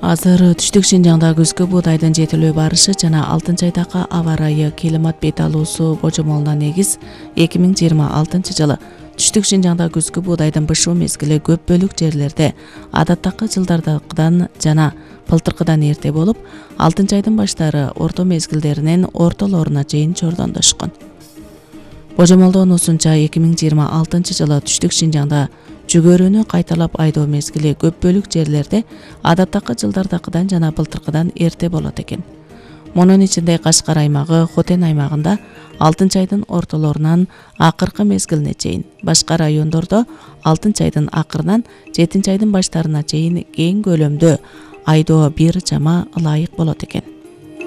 Азыр түштүк Шинжаңда күзгү буудайдын жетилүү барышы жана 6-айдагы аба ырайы климат бет алуусу божомолуна негиз 2026 жылы түштүк Шинжаңда күзгү буудайдын бышуу мезгили көп бөлүк жерлерде адаттагы жылдардагыдан жана былтыркыдан эрте болуп, 6-айдын баштары орто мезгилдеринин ортолоруна чейин чордондошкон. Божомолдонуусунча 2026 жылы түштүк Шинжаңда жүгөрүнү кайталап айдоо мезгили көп бөлүк жерлерде адаттагы жылдардагыдан жана былтыркыдан эрте болот экен. Мунун ичинде Кашкар аймагы, Хотен аймагында 6-айдын ортолорунан акыркы мезгилине чейин, башка райондордо 6-айдын акырынан 7-айдын баштарына чейин кең көлөмдө айдоо бир жама ылайык болот экен.